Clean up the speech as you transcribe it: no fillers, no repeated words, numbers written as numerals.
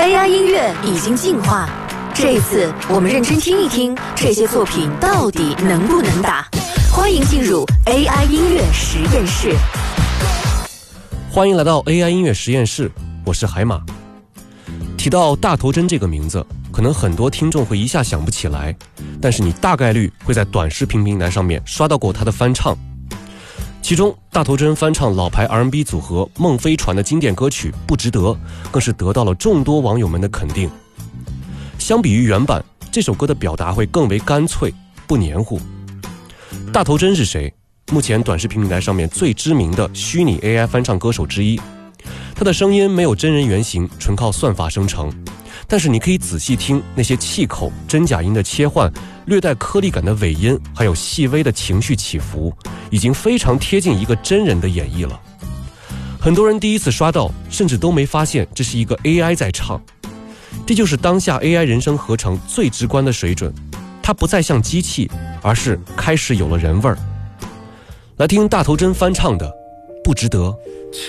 AI 音乐已经进化，这一次我们认真听一听这些作品到底能不能打。欢迎进入 AI 音乐实验室。 欢迎来到 AI 音乐实验室，我是海马。提到大头针这个名字，可能很多听众会一下想不起来，但是你大概率会在短视频平台上面刷到过他的翻唱。其中大头针翻唱老牌 R&B 组合梦飞船的经典歌曲《不值得》，更是得到了众多网友们的肯定。相比于原版，这首歌的表达会更为干脆，不黏糊。大头针是谁？目前短视频平台上面最知名的虚拟 AI 翻唱歌手之一。他的声音没有真人原型，纯靠算法生成，但是你可以仔细听那些气口、真假音的切换，略带颗粒感的尾音，还有细微的情绪起伏，已经非常贴近一个真人的演绎了。很多人第一次刷到，甚至都没发现这是一个 AI 在唱。这就是当下 AI 人声合成最直观的水准，它不再像机器，而是开始有了人味儿。来听大头针翻唱的《不值得》。